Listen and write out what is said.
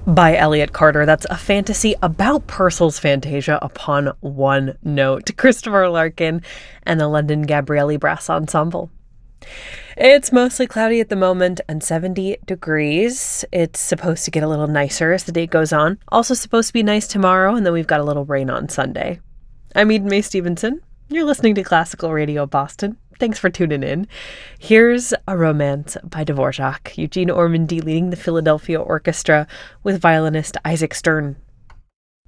by Elliot Carter. That's a fantasy about Purcell's Fantasia upon one note. Christopher Larkin and the London Gabrieli Brass Ensemble. It's mostly cloudy at the moment and 70 degrees. It's supposed to get a little nicer as the day goes on. Also supposed to be nice tomorrow, and then we've got a little rain on Sunday. I'm Eden Mae Stevenson. You're listening to Classical Radio Boston. Thanks for tuning in. Here's A Romance by Dvorak. Eugene Ormandy leading the Philadelphia Orchestra with violinist Isaac Stern.